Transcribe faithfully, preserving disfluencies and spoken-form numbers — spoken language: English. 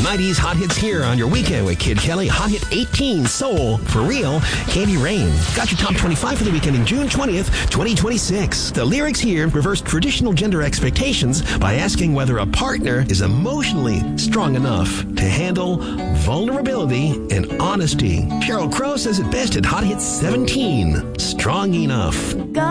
nineties Hot Hits here on your weekend with Kid Kelly. Hot Hit eighteen, Soul, For Real, Candy Rain. Got your top twenty-five for the weekend in June twentieth, twenty twenty-six. The lyrics here reverse traditional gender expectations by asking whether a partner is emotionally strong enough to handle vulnerability and honesty. Sheryl Crow says it best at Hot Hit seventeen, Strong Enough.